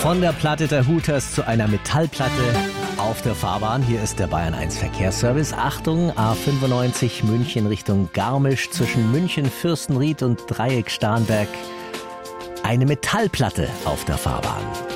Von der Platte der Hooters zu einer Metallplatte auf der Fahrbahn. Hier ist der Bayern 1 Verkehrsservice. Achtung, A95 München Richtung Garmisch zwischen München, Fürstenried und Dreieck Starnberg. Eine Metallplatte auf der Fahrbahn.